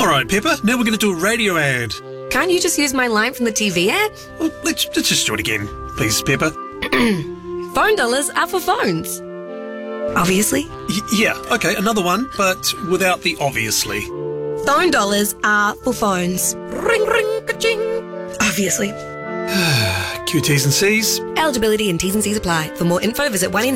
All right, Pepper, now we're going to do a radio ad. Can't you just use my line from the TV ad? Well, let's just do it again. Please, Pepper. Phone dollars are for phones. Obviously. Yeah, okay, another one, but without the obviously. Phone dollars are for phones. Ring, ring, ka-ching. Obviously. QTs and Cs. Eligibility and T's and C's apply. For more info, visit 1NZ.